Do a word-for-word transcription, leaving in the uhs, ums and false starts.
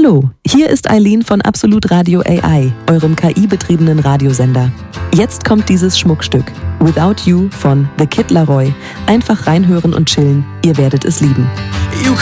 Hallo, hier ist Eileen von Absolut Radio A I, eurem K I-betriebenen Radiosender. Jetzt kommt dieses Schmuckstück, Without You von The Kid Laroi. Einfach reinhören und chillen, ihr werdet es lieben. You